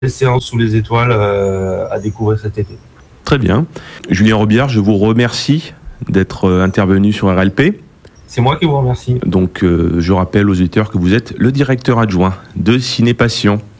des séances sous les étoiles à découvrir cet été. Très bien. Julien Robillard, je vous remercie d'être intervenu sur RLP. C'est moi qui vous remercie. Donc, je rappelle aux auditeurs que vous êtes le directeur adjoint de Ciné Passion.